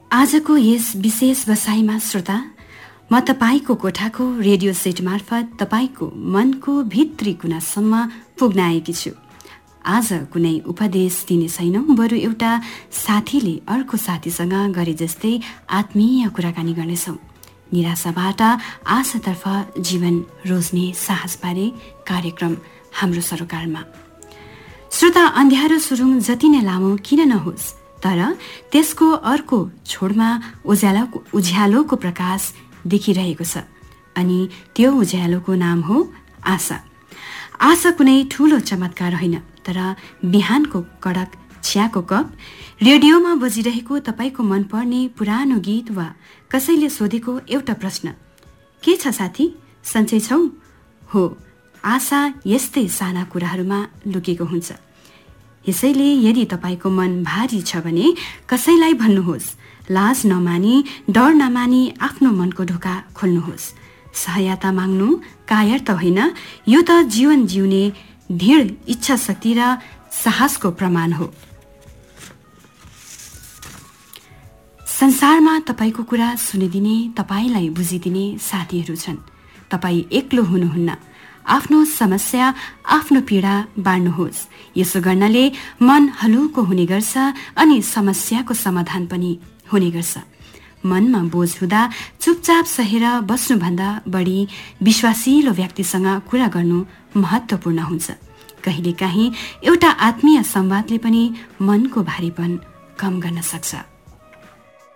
आजको यस विशेष बसाइमा श्रोता, म तपाईको कोठाको रेडियो सेट मार्फत तपाईको मनको भित्री कुनासम्म पुग्न आएकी छु। आज कुनै उपदेश दिने छैनौं, बरु एउटा साथीले अर्को साथीसँग गरे जस्तै आत्मीय कुराकानी गर्नेछौं। निराशाबाट आशातर्फ जीवन रोज्ने साहसबारे कार्यक्रम हाम्रो सरोकारमा। श्रोता, अँध्यारो सुरुङ जति नै लामो किन नहोस्, तर त्यसको अर्को छोडमा उज्यालोको प्रकाश देखिरहेको छ, अनि त्यो उज्यालोको नाम हो आशा। आशा कुनै ठूलो चमत्कार होइन, तर बिहानको कडक चियाको कप, रेडियोमा बजिरहेको तपाईको मनपर्ने पुरानो गीत वा कसैले सोधेको एउटा प्रश्न, के छ साथी, सन्चै छौ? हो, आशा यस्तै साना कुराहरूमा लुकेको हुन्छ। यसैले यदि तपाईको मन भारी छ भने कसैलाई भन्नुहोस्, लाज नमानी, डर नमानी आफ्नो मनको ढोका खोल्नुहोस्। सहायता माग्नु कायर त होइन, यो त जीवन जिउने दृढ इच्छा शक्ति र साहसको प्रमाण हो। संसारमा तपाईको कुरा सुनिदिने, तपाईलाई बुझिदिने साथीहरू छन्। तपाई एक्लो हुनुहुन्न। आफ्नो समस्या, आफ्नो पीडा बाँड्नुहोस्। यसो गर्नाले मन हलुको हुने गर्छ अनि समस्याको समाधान पनि हुने गर्छ। मनमा बोझ हुँदा चुपचाप सहेर बस्नुभन्दा बढी विश्वासिलो व्यक्तिसँग कुरा गर्नु महत्त्वपूर्ण हुन्छ। कहिलेकाहीँ एउटा आत्मीय संवादले पनि मनको भारीपन कम गर्न सक्छ।